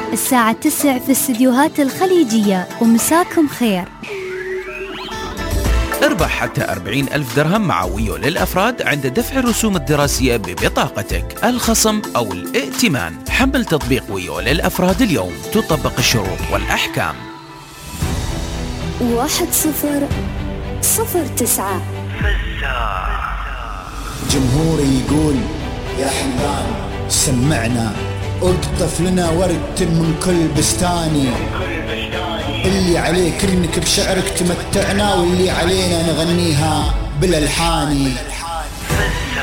الساعة 9 في استديوهات الخليجية، ومساكم خير. اربح حتى 40,000 درهم مع ويو للأفراد عند دفع الرسوم الدراسية ببطاقتك، الخصم أو الائتمان. حمل تطبيق ويو للأفراد اليوم، تطبق الشروط والأحكام. 1009 جمهوري يقول يا حمدان سمعنا، اقطف لنا ورد من كل بستاني، اللي عليك انك بشعرك تمتعنا، واللي علينا نغنيها بالالحاني.